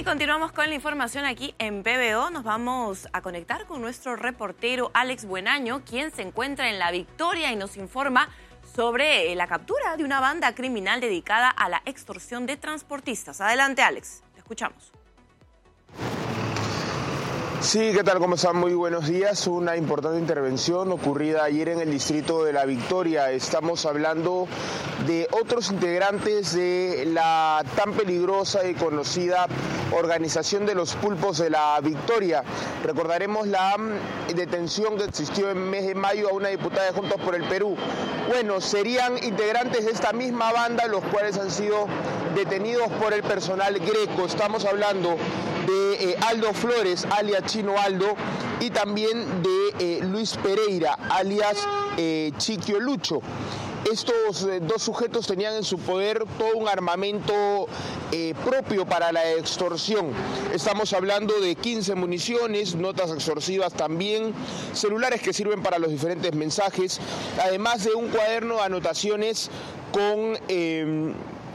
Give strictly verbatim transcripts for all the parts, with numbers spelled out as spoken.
Y continuamos con la información aquí en P B O. Nos vamos a conectar con nuestro reportero Alex Buenaño, quien se encuentra en La Victoria y nos informa sobre la captura de una banda criminal dedicada a la extorsión de transportistas. Adelante, Alex. Te escuchamos. Sí, ¿qué tal? ¿Cómo están? Muy buenos días. Una importante intervención ocurrida ayer en el distrito de La Victoria. Estamos hablando de otros integrantes de la tan peligrosa y conocida Organización de los Pulpos de La Victoria. Recordaremos la detención que existió en el mes de mayo a una diputada de Juntos por el Perú. Bueno, serían integrantes de esta misma banda los cuales han sido detenidos por el personal Greco. Estamos hablando de eh, Aldo Flores, alias Chino Aldo, y también de eh, Luis Pereira, alias eh, Chiquio Lucho. Estos eh, dos sujetos tenían en su poder todo un armamento eh, propio para la extorsión. Estamos hablando de quince municiones, notas extorsivas también, celulares que sirven para los diferentes mensajes, además de un cuaderno de anotaciones con Eh,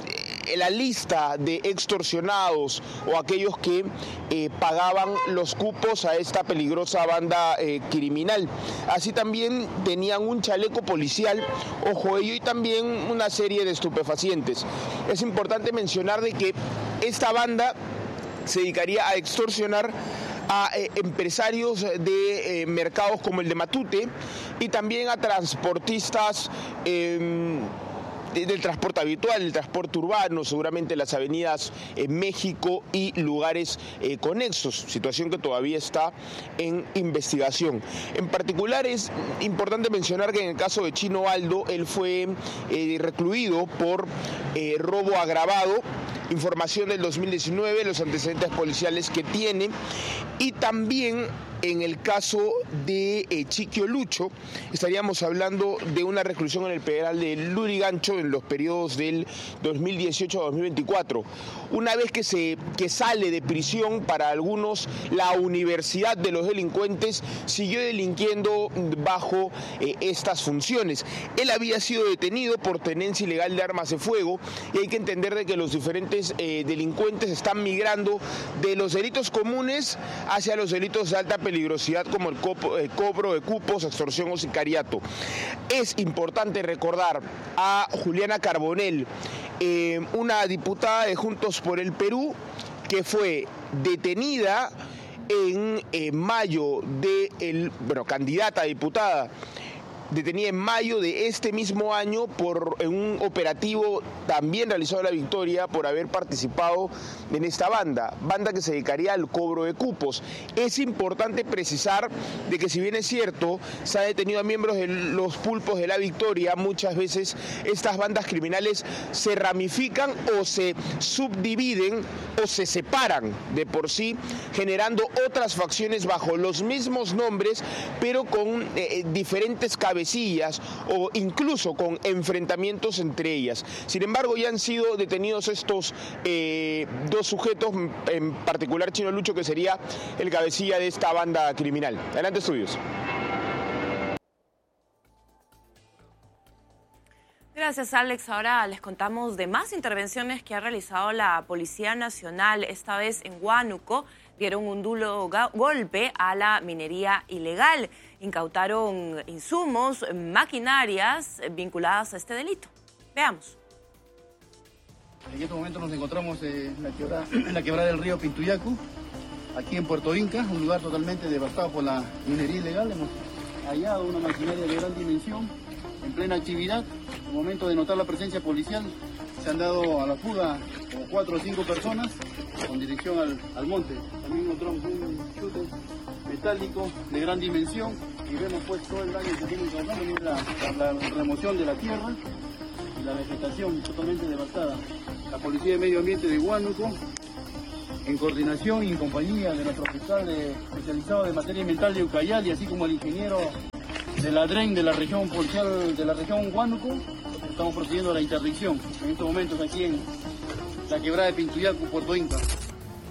la lista de extorsionados o aquellos que eh, pagaban los cupos a esta peligrosa banda eh, criminal. Así también tenían un chaleco policial, ojo ello, y también una serie de estupefacientes. Es importante mencionar de que esta banda se dedicaría a extorsionar a eh, empresarios de eh, mercados como el de Matute y también a transportistas eh, del transporte habitual, el transporte urbano, seguramente las avenidas en México y lugares eh, conexos, situación que todavía está en investigación. En particular es importante mencionar que en el caso de Chino Aldo, él fue eh, recluido por eh, robo agravado, información del dos mil diecinueve, los antecedentes policiales que tiene, y también en el caso de eh, Chiquio Lucho, estaríamos hablando de una reclusión en el penal de Lurigancho en los periodos del dos mil dieciocho a dos mil veinticuatro. Una vez que, se, que sale de prisión, para algunos, la universidad de los delincuentes, siguió delinquiendo bajo eh, estas funciones. Él había sido detenido por tenencia ilegal de armas de fuego y hay que entender de que los diferentes eh, delincuentes están migrando de los delitos comunes hacia los delitos de alta peligrosidad como el copo, eh, cobro de cupos, extorsión o sicariato. Es importante recordar a Juliana Carbonell, eh, una diputada de Juntos por el Perú, que fue detenida en eh, mayo de, el, bueno, candidata a diputada, detenida en mayo de este mismo año por un operativo también realizado en La Victoria por haber participado en esta banda, banda que se dedicaría al cobro de cupos. Es importante precisar de que si bien es cierto, se ha detenido a miembros de los pulpos de La Victoria, muchas veces estas bandas criminales se ramifican o se subdividen o se separan de por sí, generando otras facciones bajo los mismos nombres, pero con eh, diferentes cabezas o incluso con enfrentamientos entre ellas. Sin embargo, ya han sido detenidos estos eh, dos sujetos, en particular Chino Lucho, que sería el cabecilla de esta banda criminal. Adelante, estudios. Gracias, Alex. Ahora les contamos de más intervenciones que ha realizado la Policía Nacional, esta vez en Huánuco. Dieron un duro golpe a la minería ilegal. Incautaron insumos, maquinarias vinculadas a este delito. Veamos. En este momento nos encontramos en la quebrada, en la quebrada del río Pintuyacu, aquí en Puerto Inca, un lugar totalmente devastado por la minería ilegal. Hemos hallado una maquinaria de gran dimensión en plena actividad. En el momento de notar la presencia policial, se han dado a la fuga como cuatro o cinco personas con dirección al, al monte. También encontramos un chute metálico de gran dimensión y vemos pues todo el daño que tiene causado, la, la, la remoción de la tierra y la vegetación totalmente devastada. La Policía de Medio Ambiente de Huánuco, en coordinación y en compañía de nuestro fiscal de, especializado de materia ambiental de Ucayali, así como el ingeniero de la D R E N de la región policial de la región Huánuco, estamos procediendo a la interdicción en estos momentos aquí en la quebrada de Pintuyacu, Puerto Inca.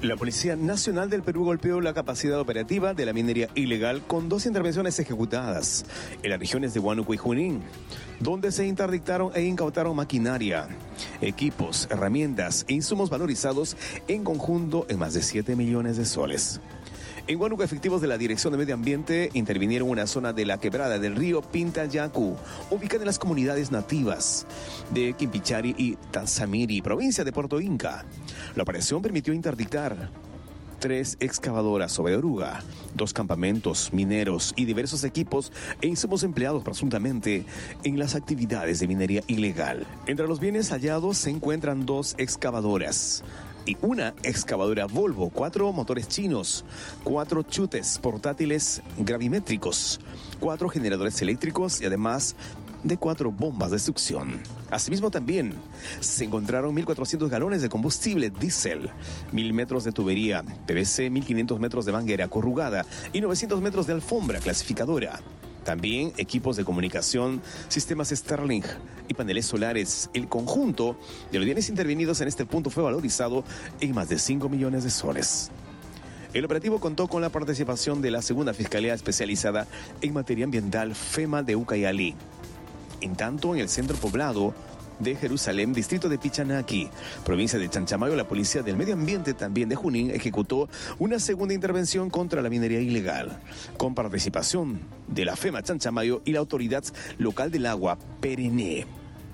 La Policía Nacional del Perú golpeó la capacidad operativa de la minería ilegal con dos intervenciones ejecutadas en las regiones de Huánuco y Junín, donde se interdictaron e incautaron maquinaria, equipos, herramientas e insumos valorizados en conjunto en más de siete millones de soles. En Huánuco, efectivos de la Dirección de Medio Ambiente intervinieron en una zona de la quebrada del río Pintuyacu, ubicada en las comunidades nativas de Quimpichari y Tanzamiri, provincia de Puerto Inca. La operación permitió interdictar tres excavadoras sobre oruga, dos campamentos mineros y diversos equipos e insumos empleados presuntamente en las actividades de minería ilegal. Entre los bienes hallados se encuentran dos excavadoras y una excavadora Volvo, cuatro motores chinos, cuatro chutes portátiles gravimétricos, cuatro generadores eléctricos y además de cuatro bombas de succión. Asimismo también se encontraron mil cuatrocientos galones de combustible diésel, mil metros de tubería P V C, mil quinientos metros de manguera corrugada y novecientos metros de alfombra clasificadora. También equipos de comunicación, sistemas Starlink y paneles solares. El conjunto de los bienes intervenidos en este punto fue valorizado en más de cinco millones de soles. El operativo contó con la participación de la Segunda Fiscalía Especializada en Materia Ambiental, FEMA de Ucayali. En tanto, en el centro poblado de Jerusalén, distrito de Pichanaki, provincia de Chanchamayo, la Policía del Medio Ambiente también de Junín ejecutó una segunda intervención contra la minería ilegal, con participación de la FEMA Chanchamayo y la Autoridad Local del Agua, Perené.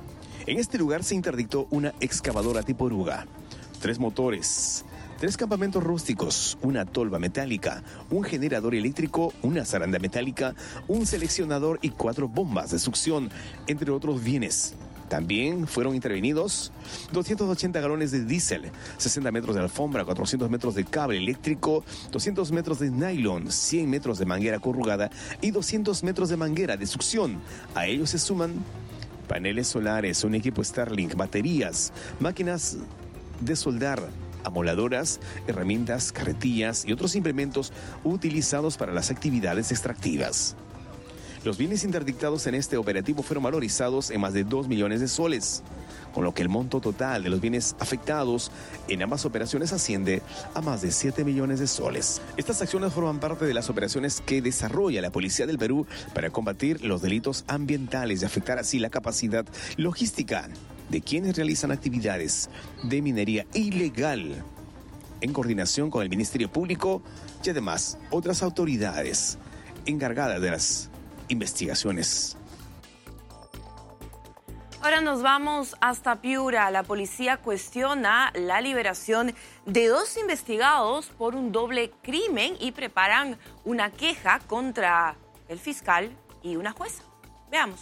En este lugar se interdictó una excavadora tipo oruga, tres motores, tres campamentos rústicos, una tolva metálica, un generador eléctrico, una zaranda metálica, un seleccionador y cuatro bombas de succión, entre otros bienes. También fueron intervenidos doscientos ochenta galones de diésel, sesenta metros de alfombra, cuatrocientos metros de cable eléctrico, doscientos metros de nylon, cien metros de manguera corrugada y doscientos metros de manguera de succión. A ellos se suman paneles solares, un equipo Starlink, baterías, máquinas de soldar, amoladoras, herramientas, carretillas y otros implementos utilizados para las actividades extractivas. Los bienes interdictados en este operativo fueron valorizados en más de dos millones de soles, con lo que el monto total de los bienes afectados en ambas operaciones asciende a más de siete millones de soles. Estas acciones forman parte de las operaciones que desarrolla la Policía del Perú para combatir los delitos ambientales y afectar así la capacidad logística de quienes realizan actividades de minería ilegal, en coordinación con el Ministerio Público y además otras autoridades encargadas de las investigaciones. Ahora nos vamos hasta Piura. La policía cuestiona la liberación de dos investigados por un doble crimen y preparan una queja contra el fiscal y una jueza. Veamos.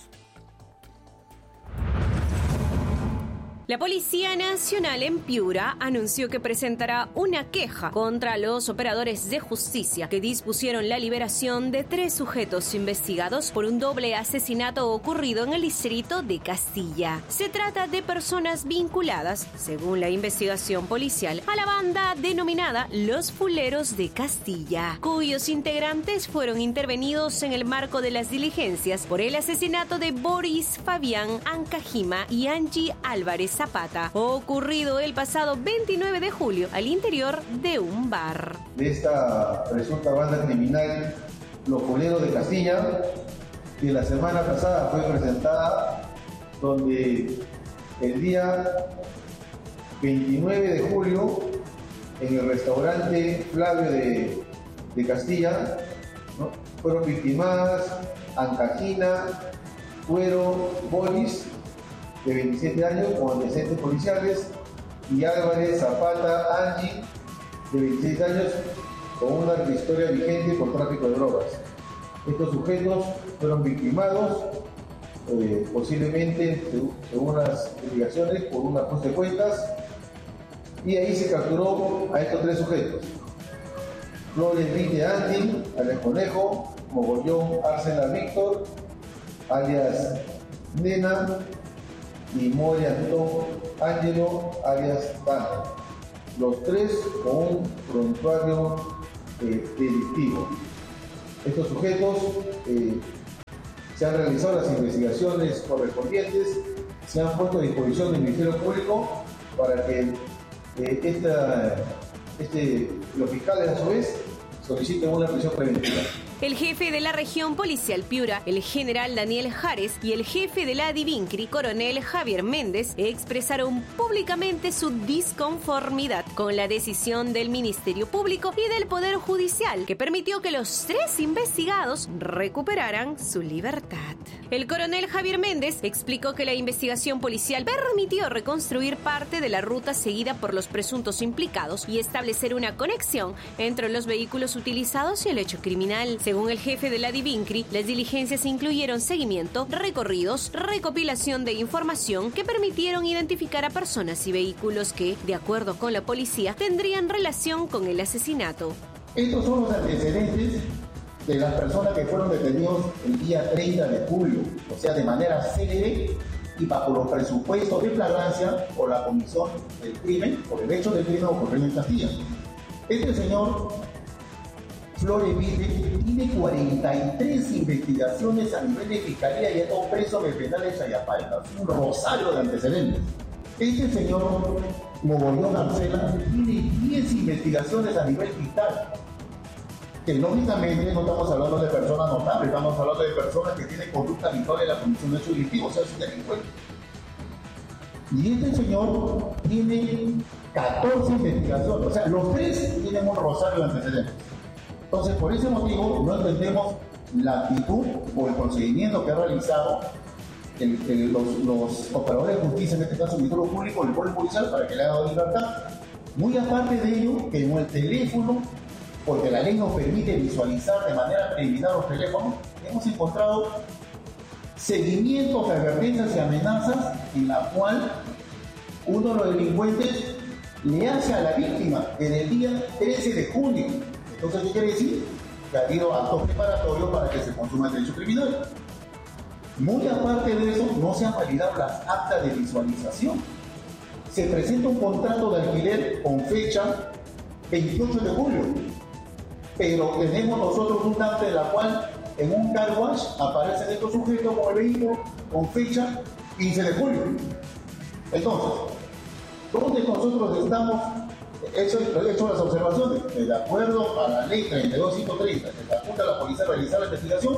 La Policía Nacional en Piura anunció que presentará una queja contra los operadores de justicia que dispusieron la liberación de tres sujetos investigados por un doble asesinato ocurrido en el distrito de Castilla. Se trata de personas vinculadas, según la investigación policial, a la banda denominada Los Fuleros de Castilla, cuyos integrantes fueron intervenidos en el marco de las diligencias por el asesinato de Boris Fabián Ancajima y Angie Álvarez Zapata, ocurrido el pasado veintinueve de julio al interior de un bar. De esta presunta banda criminal, Los Fuleros de Castilla, que la semana pasada fue presentada, donde el día veintinueve de julio, en el restaurante Flavio de, de Castilla, ¿no?, fueron victimadas Ancajina, Cuero, Boris, de veintisiete años, con antecedentes policiales, y Álvarez Zapata Angie, de veintiséis años, con una historia vigente por tráfico de drogas. Estos sujetos fueron victimados, eh, posiblemente, según las investigaciones, por un ajuste de cuentas, y ahí se capturó a estos tres sujetos. Flores Vite Andy, alias Conejo, Mogollón Arsenal Víctor, alias Nena, y Moria Antón Ángelo, alias Tana. Los tres con un prontuario eh, delictivo. Estos sujetos eh, se han realizado las investigaciones correspondientes, se han puesto a disposición del Ministerio Público para que eh, esta este, los fiscales a su vez soliciten una prisión preventiva. El jefe de la región policial Piura, el general Daniel Jares, y el jefe de la Adivincri, coronel Javier Méndez, expresaron públicamente su disconformidad con la decisión del Ministerio Público y del Poder Judicial, que permitió que los tres investigados recuperaran su libertad. El coronel Javier Méndez explicó que la investigación policial permitió reconstruir parte de la ruta seguida por los presuntos implicados y establecer una conexión entre los vehículos utilizados y el hecho criminal. Según el jefe de la Adivincri, las diligencias incluyeron seguimiento, recorridos, recopilación de información que permitieron identificar a personas y vehículos que, de acuerdo con la policía, tendrían relación con el asesinato. Estos son los antecedentes de las personas que fueron detenidos el día treinta de julio, o sea, de manera célere y bajo los presupuestos de flagrancia por la comisión del crimen, por el hecho del crimen ocurrido en Castilla. Este señor Flores Vite tiene cuarenta y tres investigaciones a nivel de fiscalía y está preso de penales Chayapalca, un rosario de antecedentes. Este señor Mogollón Arcela tiene diez investigaciones a nivel fiscal, que lógicamente no estamos hablando de personas notables, estamos hablando de personas que tienen conducta habitual en la comisión de hecho delictivo, o sea, es delincuente. Y este señor tiene catorce investigaciones, o sea, los tres tienen un rosario de antecedentes. Entonces, por ese motivo, no entendemos la actitud o el procedimiento que ha realizado el, el, los, los operadores de justicia, en este caso el Ministerio Público, el Poder Judicial, para que le haga libertad. Muy aparte de ello, que en el teléfono, porque la ley nos permite visualizar de manera preliminar los teléfonos, hemos encontrado seguimientos, advertencias y amenazas en la cual uno de los delincuentes le hace a la víctima en el día trece de junio. Entonces, ¿qué quiere decir? Que ha habido actos preparatorios para que se consuma el derecho criminal. Muy aparte de eso, no se han validado las actas de visualización. Se presenta un contrato de alquiler con fecha veintiocho de julio, pero tenemos nosotros un acta de la cual en un car wash aparecen estos sujetos con el vehículo con fecha quince de julio. Entonces, ¿dónde nosotros estamos? He hecho, he hecho las observaciones que de acuerdo a la ley treinta y dos mil ciento treinta que faculta a la policía a realizar la investigación,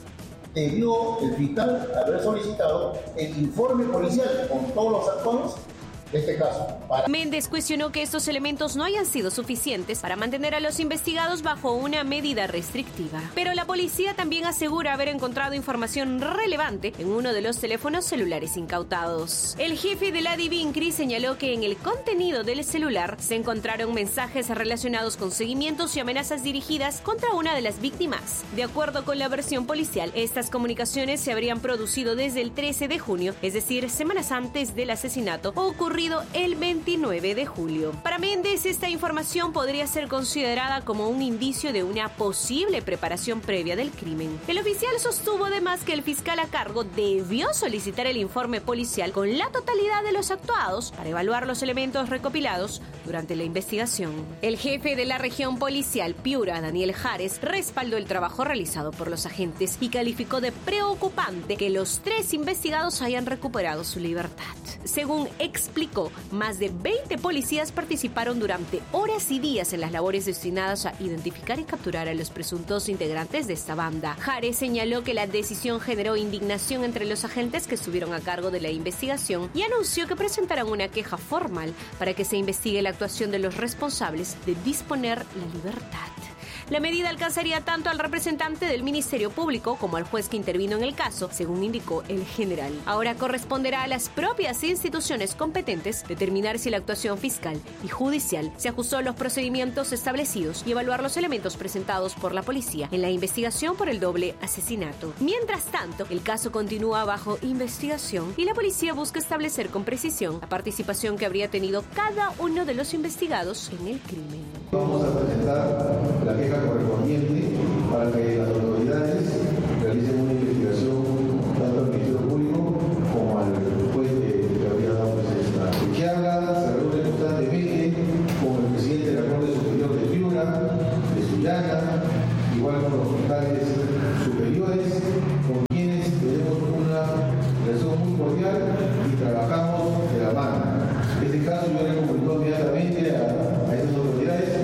debió el fiscal haber solicitado el informe policial con todos los actores de este caso. Para... Méndez cuestionó que estos elementos no hayan sido suficientes para mantener a los investigados bajo una medida restrictiva. Pero la policía también asegura haber encontrado información relevante en uno de los teléfonos celulares incautados. El jefe de la Adivincri señaló que en el contenido del celular se encontraron mensajes relacionados con seguimientos y amenazas dirigidas contra una de las víctimas. De acuerdo con la versión policial, estas comunicaciones se habrían producido desde el trece de junio, es decir, semanas antes del asesinato ocurrido el veintinueve de julio. Para Méndez, esta información podría ser considerada como un indicio de una posible preparación previa del crimen. El oficial sostuvo además que el fiscal a cargo debió solicitar el informe policial con la totalidad de los actuados para evaluar los elementos recopilados durante la investigación. El jefe de la región policial Piura, Daniel Jares, respaldó el trabajo realizado por los agentes y calificó de preocupante que los tres investigados hayan recuperado su libertad. Según explicó, más de veinte policías participaron durante horas y días en las labores destinadas a identificar y capturar a los presuntos integrantes de esta banda. Jares señaló que la decisión generó indignación entre los agentes que estuvieron a cargo de la investigación y anunció que presentarán una queja formal para que se investigue la actuación de los responsables de disponer la libertad. La medida alcanzaría tanto al representante del Ministerio Público como al juez que intervino en el caso, según indicó el general. Ahora corresponderá a las propias instituciones competentes determinar si la actuación fiscal y judicial se ajustó a los procedimientos establecidos y evaluar los elementos presentados por la policía en la investigación por el doble asesinato. Mientras tanto, el caso continúa bajo investigación y la policía busca establecer con precisión la participación que habría tenido cada uno de los investigados en el crimen. Vamos a presentar la queja correspondiente para que las autoridades realicen una investigación tanto al Ministerio Público como al juez que habría dado presencia. Que haga, se reúne constantemente con el presidente de la Corte Superior de Piura, de Sullana, igual con los fiscales superiores, con quienes tenemos una relación muy cordial y trabajamos de la mano. En este caso yo le comunico inmediatamente a, a esas autoridades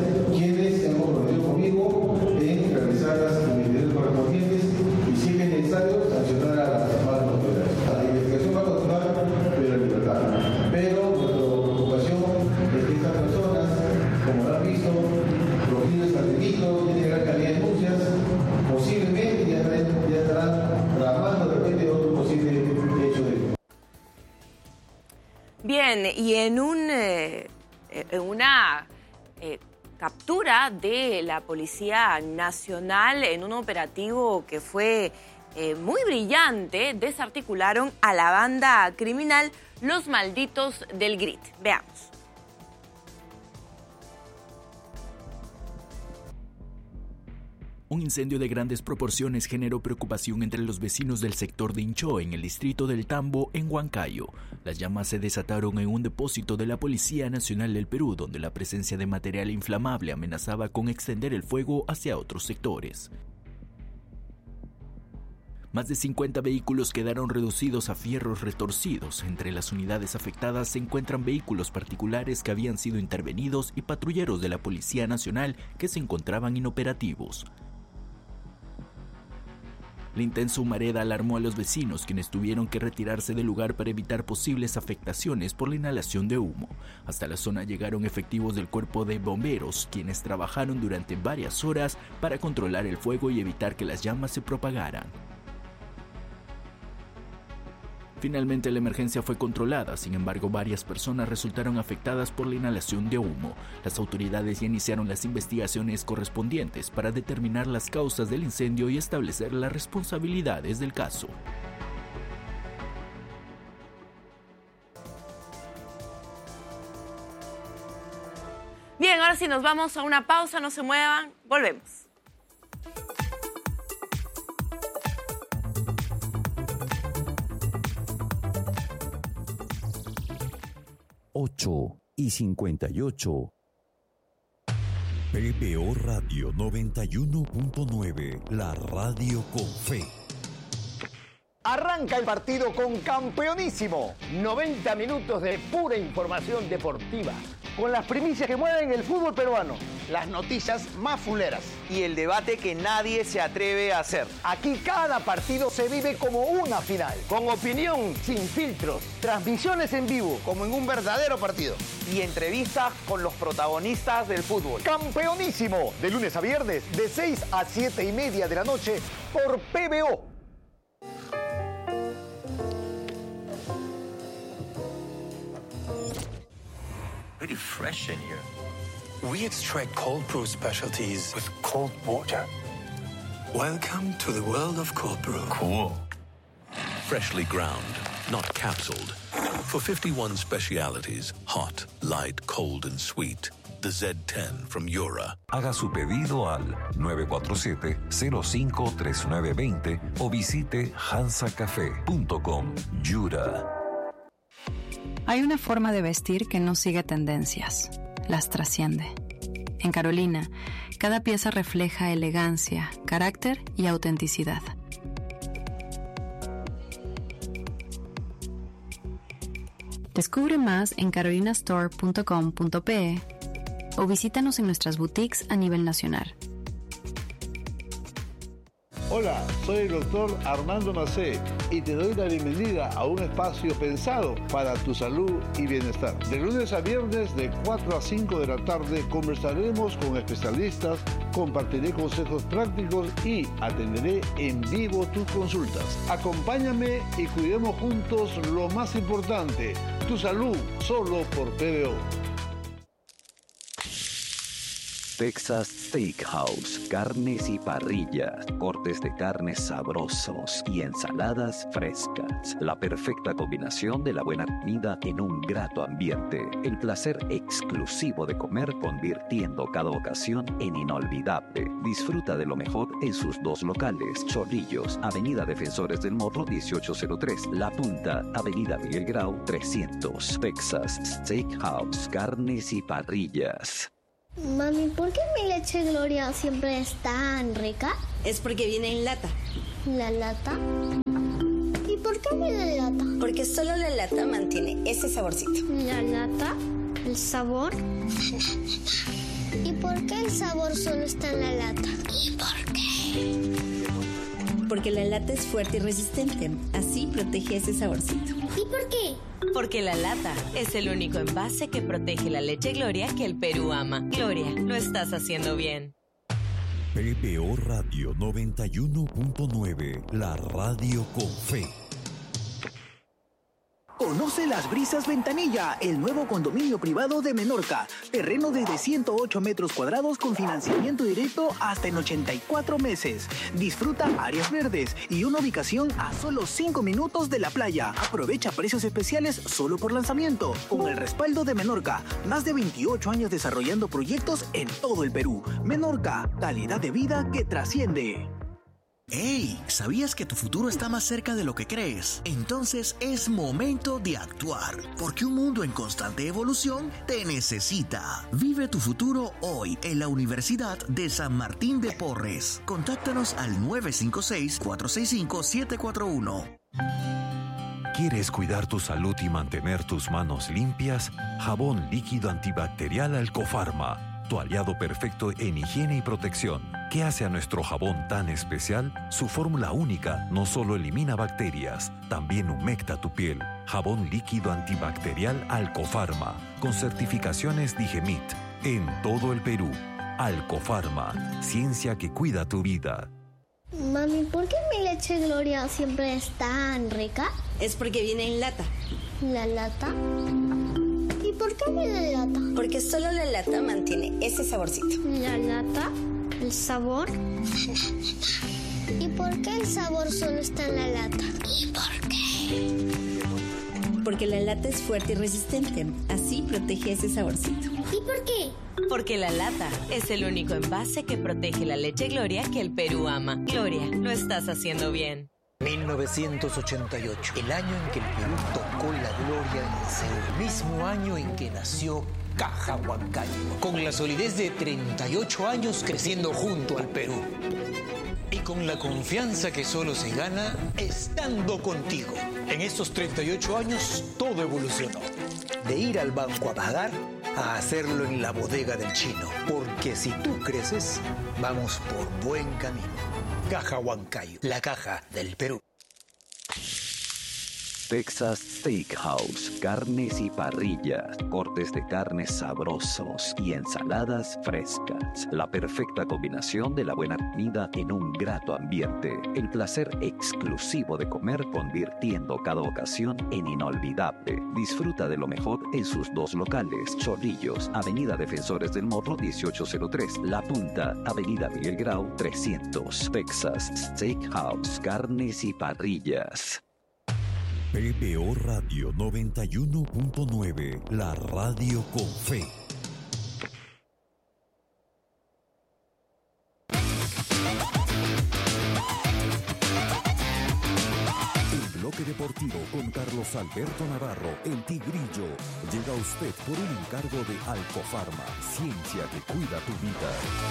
Bien, y en, un, eh, en una eh, captura de la Policía Nacional en un operativo que fue eh, muy brillante, desarticularon a la banda criminal Los Malditos del Grit. Veamos. Un incendio de grandes proporciones generó preocupación entre los vecinos del sector de Inchó, en el distrito del Tambo, en Huancayo. Las llamas se desataron en un depósito de la Policía Nacional del Perú, donde la presencia de material inflamable amenazaba con extender el fuego hacia otros sectores. Más de cincuenta vehículos quedaron reducidos a fierros retorcidos. Entre las unidades afectadas se encuentran vehículos particulares que habían sido intervenidos y patrulleros de la Policía Nacional que se encontraban inoperativos. La intensa humareda alarmó a los vecinos, quienes tuvieron que retirarse del lugar para evitar posibles afectaciones por la inhalación de humo. Hasta la zona llegaron efectivos del cuerpo de bomberos, quienes trabajaron durante varias horas para controlar el fuego y evitar que las llamas se propagaran. Finalmente la emergencia fue controlada, sin embargo varias personas resultaron afectadas por la inhalación de humo. Las autoridades ya iniciaron las investigaciones correspondientes para determinar las causas del incendio y establecer las responsabilidades del caso. Bien, ahora sí nos vamos a una pausa, no se muevan, volvemos. ocho y cincuenta y ocho. P B O Radio noventa y uno punto nueve, la radio con fe. Arranca el partido con Campeonísimo. noventa minutos de pura información deportiva, con las primicias que mueven el fútbol peruano, las noticias más fuleras y el debate que nadie se atreve a hacer. Aquí cada partido se vive como una final, con opinión sin filtros, transmisiones en vivo, como en un verdadero partido, y entrevistas con los protagonistas del fútbol. Campeonísimo, de lunes a viernes, de seis a siete y media de la noche, por P B O. Pretty fresh in here. We extract cold brew specialties with cold water. Welcome to the world of cold brew. Cool. Freshly ground, not capsuled. For fifty-one specialities, hot, light, cold, and sweet. The Z ten from Yura. Haga su pedido al nueve cuatro siete, cero cinco tres nueve dos cero o visite hansa café punto com. Yura. Hay una forma de vestir que no sigue tendencias, las trasciende. En Carolina, cada pieza refleja elegancia, carácter y autenticidad. Descubre más en carolina store punto com punto pe o visítanos en nuestras boutiques a nivel nacional. Hola, soy el doctor Armando Macé y te doy la bienvenida a un espacio pensado para tu salud y bienestar. De lunes a viernes de cuatro a cinco de la tarde conversaremos con especialistas, compartiré consejos prácticos y atenderé en vivo tus consultas. Acompáñame y cuidemos juntos lo más importante, tu salud, solo por P B O. Texas Steakhouse, carnes y parrillas, cortes de carnes sabrosos y ensaladas frescas. La perfecta combinación de la buena comida en un grato ambiente. El placer exclusivo de comer convirtiendo cada ocasión en inolvidable. Disfruta de lo mejor en sus dos locales. Chorrillos, Avenida Defensores del Morro dieciocho cero tres. La Punta, Avenida Miguel Grau trescientos. Texas Steakhouse, carnes y parrillas. Mami, ¿por qué mi leche Gloria siempre es tan rica? Es porque viene en lata. ¿La lata? ¿Y por qué viene en lata? Porque solo la lata mantiene ese saborcito. ¿La lata? ¿El sabor? ¿Y por qué el sabor solo está en la lata? ¿Y por qué? Porque la lata es fuerte y resistente. Así protege ese saborcito. ¿Y por qué? Porque la lata es el único envase que protege la leche Gloria que el Perú ama. Gloria, lo estás haciendo bien. P B O Radio noventa y uno punto nueve, la radio con fe. Conoce Las Brisas Ventanilla, el nuevo condominio privado de Menorca. Terreno desde ciento ocho metros cuadrados con financiamiento directo hasta en ochenta y cuatro meses. Disfruta áreas verdes y una ubicación a solo cinco minutos de la playa. Aprovecha precios especiales solo por lanzamiento. Con el respaldo de Menorca, más de veintiocho años desarrollando proyectos en todo el Perú. Menorca, calidad de vida que trasciende. ¡Hey! ¿Sabías que tu futuro está más cerca de lo que crees? Entonces es momento de actuar, porque un mundo en constante evolución te necesita. Vive tu futuro hoy en la Universidad de San Martín de Porres. Contáctanos al nueve cinco seis, cuatro seis cinco, siete cuatro uno. ¿Quieres cuidar tu salud y mantener tus manos limpias? Jabón líquido antibacterial Alcofarma, tu aliado perfecto en higiene y protección. ¿Qué hace a nuestro jabón tan especial? Su fórmula única no solo elimina bacterias, también humecta tu piel. Jabón líquido antibacterial Alcofarma, con certificaciones Digemit, en todo el Perú. Alcofarma, ciencia que cuida tu vida. Mami, ¿por qué mi leche Gloria siempre es tan rica? Es porque viene en lata. ¿La lata? ¿Y por qué viene en lata? Porque solo la lata mantiene ese saborcito. ¿La lata? ¿El sabor? ¿Y por qué el sabor solo está en la lata? ¿Y por qué? Porque la lata es fuerte y resistente. Así protege ese saborcito. ¿Y por qué? Porque la lata es el único envase que protege la leche Gloria que el Perú ama. Gloria, lo estás haciendo bien. mil novecientos ochenta y ocho, el año en que el Perú tocó la gloria en Seúl. El mismo año en que nació Caja Huancayo, con la solidez de treinta y ocho años creciendo junto al Perú. Y con la confianza que solo se gana estando contigo. En estos treinta y ocho años todo evolucionó. De ir al banco a pagar a hacerlo en la bodega del chino. Porque si tú creces, vamos por buen camino. Caja Huancayo, la caja del Perú. Texas Steakhouse, carnes y parrillas, cortes de carnes sabrosos y ensaladas frescas. La perfecta combinación de la buena comida en un grato ambiente. El placer exclusivo de comer convirtiendo cada ocasión en inolvidable. Disfruta de lo mejor en sus dos locales. Chorrillos, Avenida Defensores del Morro dieciocho cero tres. La Punta, Avenida Miguel Grau trescientos. Texas Steakhouse, carnes y parrillas. P B O Radio noventa y uno punto nueve, la radio con fe. El bloque deportivo con Carlos Alberto Navarro, el Tigrillo, llega a usted por un encargo de Alcofarma, ciencia que cuida tu vida.